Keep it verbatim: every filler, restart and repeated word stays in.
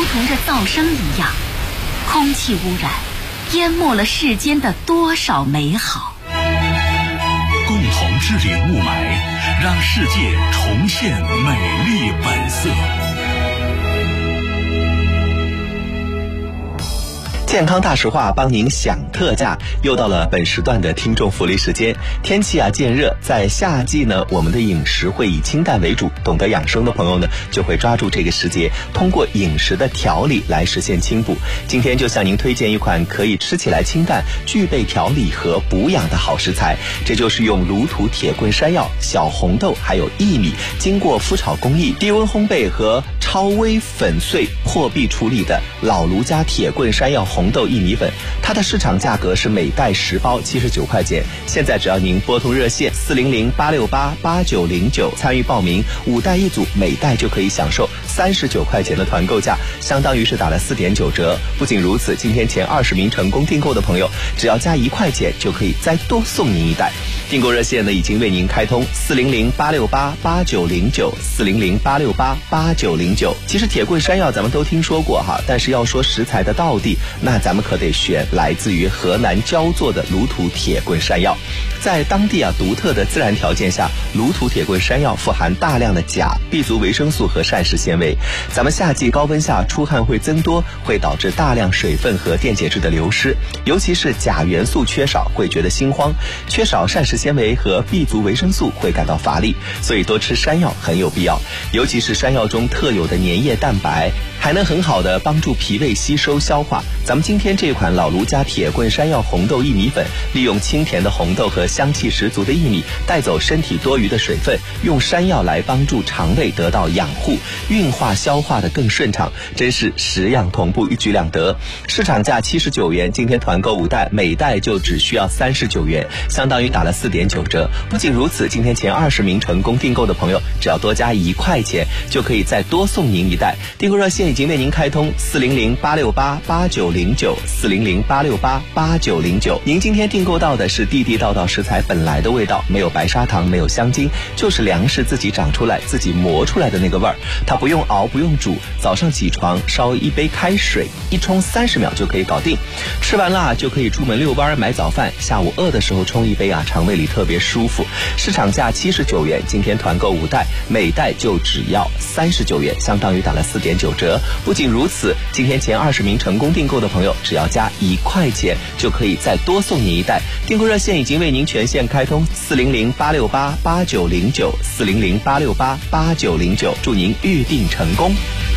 同着噪声一样，空气污染淹没了世间的多少美好。 共同治理雾霾，让世界重现美丽本色。 健康大实话，帮您享特价。又到了本时段的听众福利时间。天气啊渐热，在夏季呢，我们的饮食会以清淡为主。懂得养生的朋友呢，就会抓住这个时节，通过饮食的调理来实现清补。今天就向您推荐一款可以吃起来清淡、具备调理和补养的好食材，这就是用卤土铁棍山药、小红豆还有薏米，经过麸炒工艺、低温烘焙和超微粉碎破壁处理的老卢家铁棍山药红豆薏米粉，它的市场价格是每袋十包七十九块钱。现在只要您拨通热线四零零八六八八九零九参与报名，五袋一组，每袋就可以享受三十九块钱的团购价，相当于是打了四点九折。不仅如此，今天前二十名成功订购的朋友，只要加一块钱就可以再多送您一袋。订购热线呢已经为您开通四零零八六八八九零九四零零八六八八九零九。其实铁棍山药咱们都听说过哈，但是要说食材的道地，那咱们可得选来自于河南焦作的卤土铁棍山药。在当地啊独特的自然条件下，卤土铁棍山药富含大量的钾、B 族维生素和膳食纤维。咱们夏季高温下出汗会增多，会导致大量水分和电解质的流失，尤其是钾元素缺少会觉得心慌，缺少膳食纤维和 B 族维生素会感到乏力，所以多吃山药很有必要。尤其是山药中特有的粘液蛋白，还能很好的帮助脾胃吸收消化。咱们今天这款老卢家铁棍山药红豆薏米粉，利用清甜的红豆和香气十足的薏米，带走身体多余的水分，用山药来帮助肠胃得到养护，运化消化的更顺畅，真是十样同步，一举两得。市场价七十九元，今天团购五袋，每袋就只需要三十九元，相当于打了四点九折。不仅如此，今天前二十名成功订购的朋友，只要多加一块钱，就可以再多送您一袋。订购热线已经为您开通四零零八六八八九零九四零零八六八八九零九。您今天订购到的是地地道道食材本来的味道，没有白砂糖，没有香精，就是粮食自己长出来、自己磨出来的那个味儿。它不用熬，不用煮，早上起床烧一杯开水，一冲三十秒就可以搞定。吃完了就可以出门遛弯买早饭，下午饿的时候冲一杯啊，肠胃里特别舒服。市场价七十九元，今天团购五袋，每袋就只要三十九元，相当于打了四点九折。不仅如此，今天前二十名成功订购的朋友，只要加一块钱就可以再多送你一袋。订购热线已经为您全线开通四零零八六八八九零九四零零八六八八九零九，祝您预订成功。